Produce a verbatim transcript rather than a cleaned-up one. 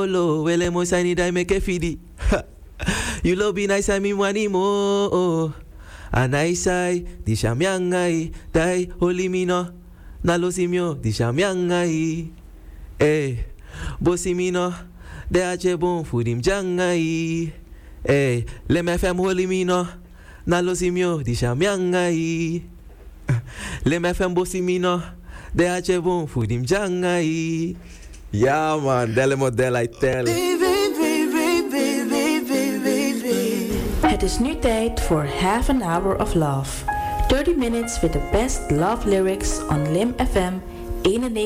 lo, wele mo sani dai me ke fidi. You lo be nice me money mo. Anaisai, di shamyangai, dai holimino. Nalo simio, di shamyangai. Eh, bosimino, de ache bon fudim jangai. Eh, le me fem holimino. Nalo simio, di shamyangai. Le me fem bosimino, de ache bon fudim jangai. Ja man, delle model I tell. Het is nu tijd voor Half an Hour of Love. thirty minutes with the best love lyrics on Lim F M